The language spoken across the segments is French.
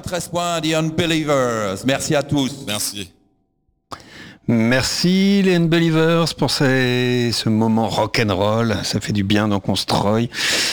13 points, The Unbelievers. Merci à tous. Merci. Merci les Unbelievers pour ce moment rock'n'roll, ça fait du bien donc on se troille.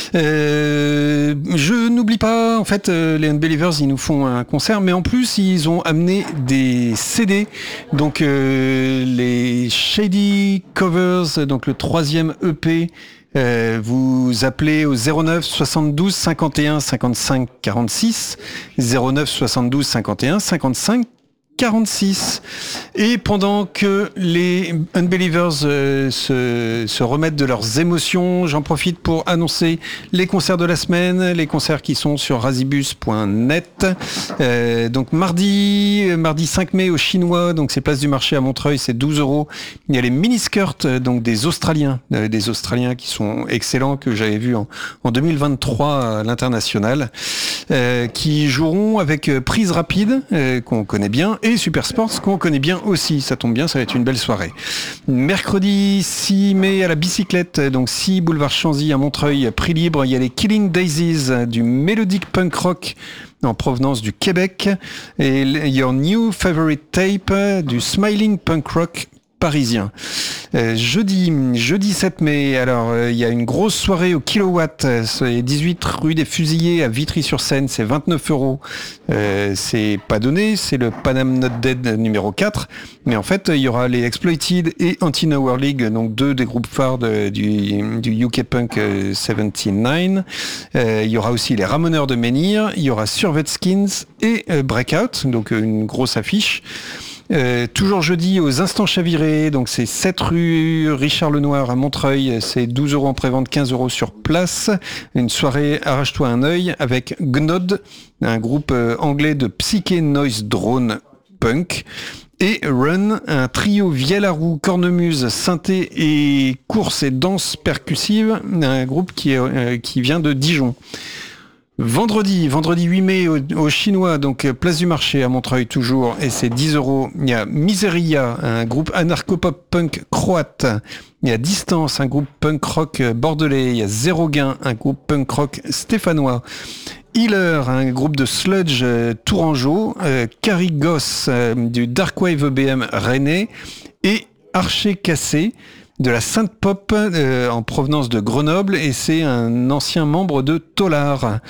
Je n'oublie pas, en fait, les Unbelievers ils nous font un concert, mais en plus ils ont amené des CD, donc les Shady Covers, donc le 3e EP. Vous appelez au 09 72 51 55 46, 09 72 51 55 46. Et pendant que les Unbelievers se remettent de leurs émotions, j'en profite pour annoncer les concerts de la semaine, les concerts qui sont sur razibus.net. Donc mardi 5 mai au Chinois, donc c'est place du marché à Montreuil, c'est 12 €. Il y a les mini-skirts, donc des Australiens qui sont excellents, que j'avais vus en 2023 à l'international, qui joueront avec Prise Rapide, qu'on connaît bien, et Super Sports qu'on connaît bien aussi. Ça tombe bien, ça va être une belle soirée. Mercredi 6 mai à la bicyclette, donc 6 boulevard Chanzy à Montreuil, prix libre. Il y a les Killing Daisies, du mélodique punk rock en provenance du Québec, et Your New Favorite Tape, du smiling punk rock parisien. Jeudi 7 mai, alors il y a une grosse soirée au Kilowatt, c'est 18 rue des Fusillés à Vitry-sur-Seine, c'est 29 €. C'est pas donné, c'est le Panam Not Dead numéro 4, mais en fait il y aura les Exploited et Anti-Nowhere League, donc deux des groupes phares du UK Punk 79. Il y aura aussi les Ramoneurs de Menhir, il y aura Survet Skins et Breakout, donc une grosse affiche. Toujours jeudi aux Instants Chavirés, donc c'est 7 rue Richard Lenoir à Montreuil, c'est 12 € en prévente, 15 € sur place. Une soirée Arrache-toi un œil avec Gnod, un groupe anglais de psyché noise drone punk. Et Run, un trio vielle à roue, cornemuse, synthé et course et danse percussive, un groupe qui vient de Dijon. Vendredi 8 mai au Chinois, donc place du marché à Montreuil toujours, et c'est 10 €. Il y a Miseria, un groupe anarcho-pop punk croate. Il y a Distance, un groupe punk rock bordelais. Il y a Zéro Gain, un groupe punk rock stéphanois. Healer, un groupe de sludge tourangeau. Carigos, du darkwave EBM rennais. Et Archer Cassé, de la synth pop en provenance de Grenoble, et c'est un ancien membre de Tolar.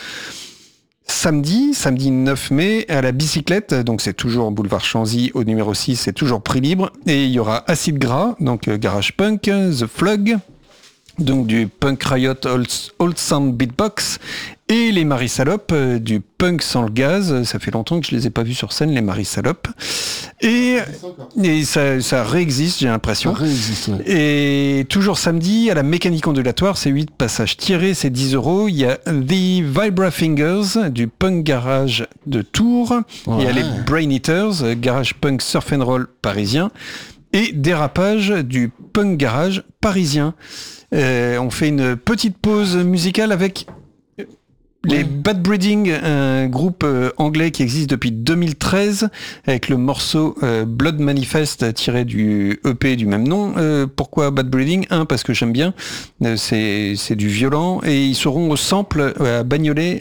Samedi 9 mai à la bicyclette, donc c'est toujours boulevard Chanzy au numéro 6, c'est toujours prix libre, et il y aura Acid Gras, donc garage punk, The Flug, donc du punk riot old sound beatbox, et les Marie Salopes, du punk sans le gaz. Ça fait longtemps que je les ai pas vus sur scène, les Marie Salopes. Et ça réexiste, j'ai l'impression. Ça réexiste, ouais. Et toujours samedi, à la mécanique ondulatoire, c'est 8 passages tirés, c'est 10 €. Il y a The Vibra Fingers, du punk garage de Tours. Ouais. Il y a les Brain Eaters, garage punk surf and roll parisien. Et Dérapage, du punk garage parisien. On fait une petite pause musicale avec les Bad Breeding, un groupe anglais qui existe depuis 2013, avec le morceau Blood Manifest tiré du EP du même nom. Pourquoi Bad Breeding ? Parce que j'aime bien, c'est du violent, et ils seront au Sample à Bagnolet,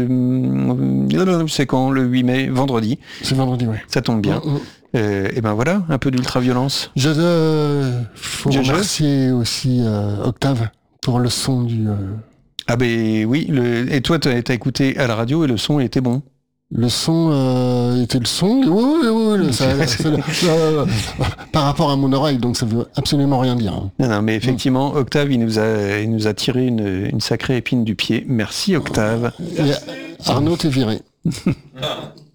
c'est quand ? Le 8 mai, vendredi. C'est vendredi, oui. Ça tombe bien. Et ben voilà, un peu d'ultra-violence. Faut remercier aussi Octave pour le son du... Ah ben oui, et toi t'as écouté à la radio et le son était bon. Le son était le son. Oui. Par rapport à mon oreille, donc ça veut absolument rien dire. Hein. Non, mais effectivement, Octave, il nous a tiré une sacrée épine du pied. Merci Octave. Et Arnaud t'es viré.